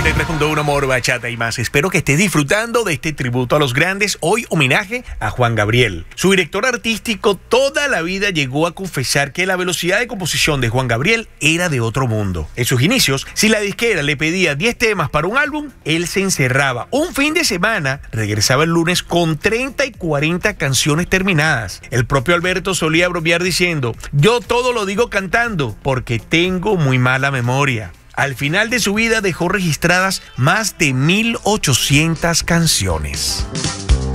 93.1 Amor, Bachata y más. Espero que estés disfrutando de este tributo a los grandes. Hoy homenaje a Juan Gabriel. Su director artístico toda la vida llegó a confesar que la velocidad de composición de Juan Gabriel era de otro mundo. En sus inicios, si la disquera le pedía 10 temas para un álbum, él se encerraba un fin de semana, regresaba el lunes con 30 y 40 canciones terminadas. El propio Alberto solía bromear diciendo: yo todo lo digo cantando porque tengo muy mala memoria. Al final de su vida dejó registradas más de 1.800 canciones.